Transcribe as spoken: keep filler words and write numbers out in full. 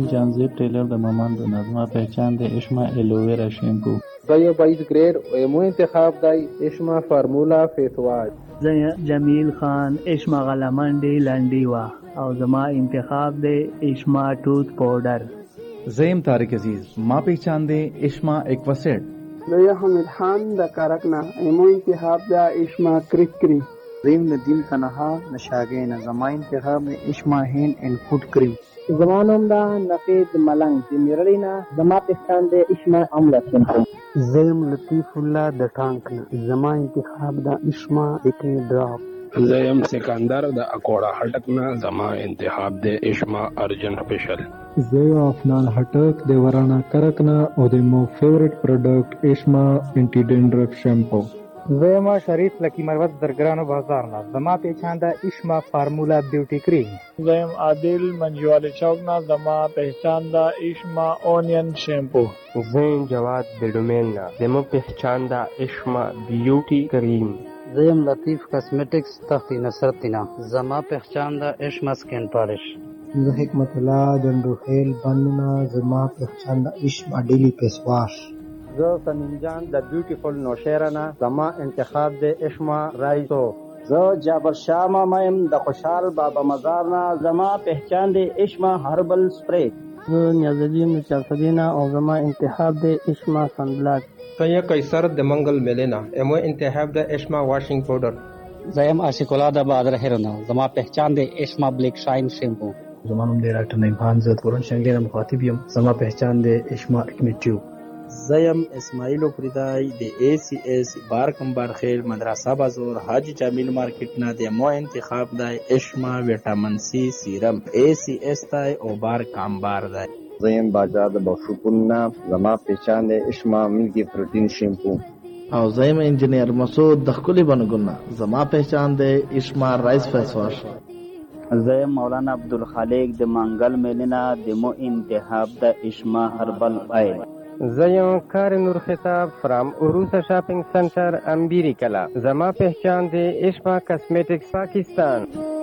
جانزیب ټیلر د مومند نه. زما پہچان دی اشما الوویرا شیمپو. زه یو بایس ګریډ ایمو انتخاب دی اشما فارمولا فیس واش. زه جمیل خان اشما غلمنډي لنډي وا او زما انتخاب دی اشما ټوث پاوډر. زیم طارق عزیز ما پہچان دی اشما ایکواسیڈ. زه حمید خان د کارکنا ایمو انتخاب دی اشما کریک کریم. زیم ندیم تنها نشاګین زما انتخاب دی اشما هین ان فوډ کریم. زما نوم دا نفید ملنګ د میرلینا زما پہچان دی اشما املا شیمپو. زیم لطیف الله د ټانک نه زما انتخاب دا اشما اکنی ډراپ. زیم سکندر د اکوړه هټک نه زما انتخاب دی اشما ارجن سپیشل. زه افنان هټک د ورانا کرک نه او د مو فیورټ پروډکټ اشما انټي ډینډرف شیمپو. زما شریف لکی مروت درګرانو بازار نه زما پہچان دا اشما فارمولا بیوټی کریم. زم عادل منجوال چوک نه زما پہچان دا اشما اونین شیمپو. زم جواد بیډومین نه زما پہچان دا اشما بیوټی کریم. زم لطیف کاسمیټکس تختی نصرتینا زما پہچان دا اشما سکین پالش. زه حکمت الله دندوخیل بننا زما پہچان دا اشما ډیلی فیس واش. زه سمیم جان د بیوټیفل نوشیرنا زما انتخاب دی اشما رایسو. زه جابر شاه مایم د خوشحال بابا مزار نه زما پہچان دی اشما هربل سپری. زه نیازالدین چارفدینا او زما انتخاب دی اشما سنبلاک. زه قیصر د منګل ملینا ایمو انتخاب دی اشما واشنګ پاوډر. زم عاشق الله د بادر هرنا زما پہچان دی اشما بلیک شاین شیمپو. زما نوم دی ډاکټر نعیم خان زه پرون شنګیر مخاطب یم زما پہچان دی اشما اکمی ټیوب. زیم اسماعیل پریدای د ای سی ایس بار کمبار خیل مدرسه بازار حاجی جمیل مارکیټ نه د مو انتخاب دی اشما وټامین سی سیرم ای سی ایس تای او بار کمبار دی. زیم باجا د بوشپون نه زما پہچان دی اشما ملکی پروتین شیمپو. او زیم انجینیر مسعود د خپل بنګونه زما پہچان دی اشما رائس فیس واش. زیم مولانا عبدالخالق د منګل ملینا د مو انتخاب د اشما هربل آیل. زیم کار نور خطاب فرام عروسه شاپینگ سنٹر امبیری کلا زما پہچان دی اشما کاسمیٹکس پاکستان.